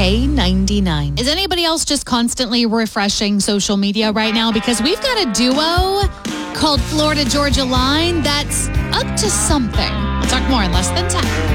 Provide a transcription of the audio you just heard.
K99. Is anybody else just constantly refreshing social media right now? Because we've got a duo called Florida Georgia Line that's up to something. We'll talk more in less than 10.